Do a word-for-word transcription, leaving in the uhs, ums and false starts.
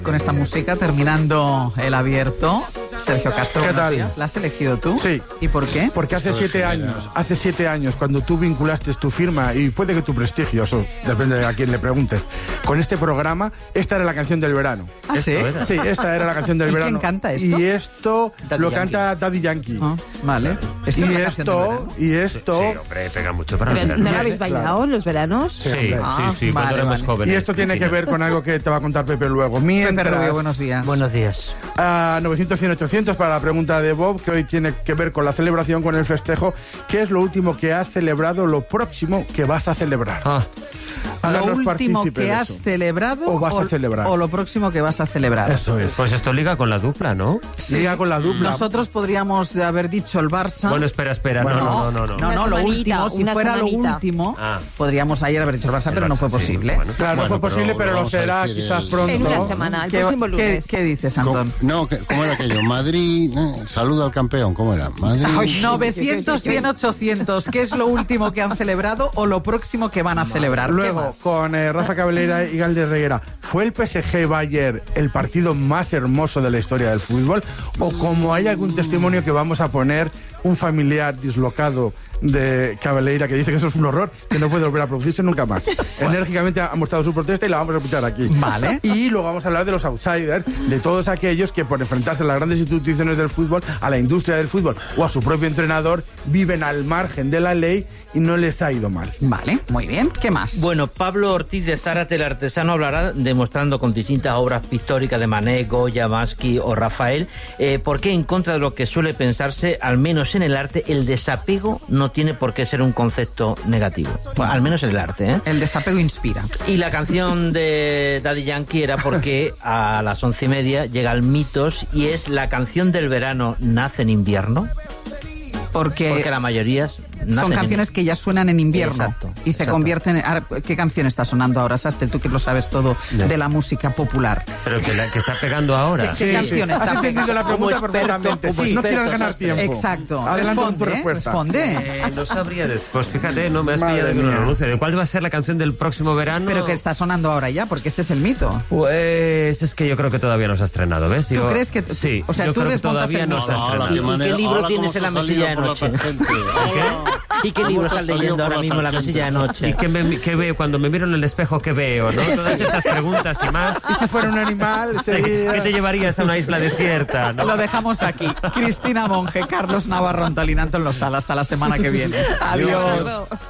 Con esta música terminando el abierto. Sergio Castro, ¿qué tal? ¿La has elegido tú? Sí. ¿Y por qué? Porque hace siete años, hace siete años, cuando tú vinculaste tu firma, y puede que tu prestigio, eso depende de a quién le preguntes, con este programa, esta era la canción del verano. ¿Ah, sí? Sí, esta era la canción del ¿Y verano. quién canta esto? Y esto Daddy lo Yankee. canta Daddy Yankee. Ah, vale. Esto Y es la canción del esto, verano. y esto... Sí, hombre, pega mucho para Pero, verano. ¿no la habéis bailado en los veranos? Sí, hombre. sí, Ah, sí, cuando vale, éramos vale. jóvenes. Y esto tiene que Cristina. ver con algo que te va a contar Pepe luego. Mientras, Pepe Rubio, buenos días. Buenos días. a novecientos, cien, ochocientos para la pregunta de Bob, que hoy tiene que ver con la celebración, con el festejo. ¿Qué es lo último que has celebrado, lo próximo que vas a celebrar? Ah, ¿Lo Háganos último partícipe que de has eso. celebrado O vas a celebrar. o lo próximo que vas a celebrar? Eso es. pues esto liga con la dupla, ¿no? Liga con la dupla. Nosotros podríamos haber dicho el Barça. Bueno, espera, espera. Bueno, no, no, no, no. No, Una no, lo semanita, último, si una fuera semanita. lo último, Ah. podríamos ayer haber dicho el Barça, El pero no Barça, fue sí, posible. bueno. Claro, Bueno, no fue pero posible, lo pero lo vamos a será decir quizás el- pronto. En una semana, el ¿Qué, próximo qué, lunes. qué dices, ¿Cómo, Antón? no, que- ¿cómo era aquello? Madrid, eh, saluda al campeón, ¿cómo era? Madrid. novecientos, cien, ochocientos. ¿Qué es lo último que han celebrado o lo próximo que van a celebrar? ¿Qué Luego, más? con eh, Rafa Cabelera y Galder Reguera, ¿fue el P S G Bayern el partido más hermoso de la historia del fútbol? ¿O como hay algún testimonio que vamos a poner, un familiar dislocado de Cabelleira que dice que eso es un horror, que no puede volver a producirse nunca más? Enérgicamente ha mostrado su protesta y la vamos a escuchar aquí. Vale. Y luego vamos a hablar de los outsiders, de todos aquellos que por enfrentarse a las grandes instituciones del fútbol, a la industria del fútbol o a su propio entrenador, viven al margen de la ley y no les ha ido mal. Vale, muy bien. ¿Qué más? Bueno, Pablo Ortiz de Zárate, el artesano, hablará demostrando con distintas obras pictóricas de Manet, Goya, Masqui o Rafael, eh, por qué en contra de lo que suele pensarse, al menos en el arte, el desapego no tiene por qué ser un concepto negativo. Bueno, al menos en el arte, ¿eh? El desapego inspira. Y la canción de Daddy Yankee era porque a las once y media llega el Mitos y es la canción del verano nace en invierno. Porque, Porque la mayoría nacen son en- canciones que ya suenan en invierno. Exacto, y se exacto. convierten en... ahora, ¿qué canción está sonando ahora, Sastel? Tú que lo sabes todo de la música popular. Pero que, la, que está pegando ahora. ¿Qué canción Has está entendido la pegando? pregunta Como experto, perfectamente. como Sí, no experto, quieras ganar Sastre. tiempo. Exacto. Adelanta con tu Responde, ¿eh? respuesta. Responde. Eh, no sabría después, fíjate, no me has Madre pillado de mía. un anuncio. ¿De cuál va a ser la canción del próximo verano? Pero que está sonando ahora ya, porque este es el mito. Pues es que yo creo que todavía no se ha estrenado, ¿ves? ¿Tú Yo- crees que- Sí, o sea, yo tú creo que desmontas todavía el no mito? se ha Hola, estrenado. qué ¿Y qué manera- libro hola, tienes cómo en la se ha mesilla de salido por noche? la tangente. Hola. ¿Y qué ¿Cómo libro te estás has salido leyendo por ahora la mismo en la tangente? mesilla de noche? ¿Y qué, me, qué veo? Cuando me miro en el espejo, ¿qué veo? ¿No? Todas estas preguntas y más. Y si fuera un animal, sería... ¿Qué te llevarías a una isla desierta? ¿no? Lo dejamos aquí. Cristina Monge, Carlos Navarro, Antolín, Antón Losada. Hasta la semana que viene. Adiós.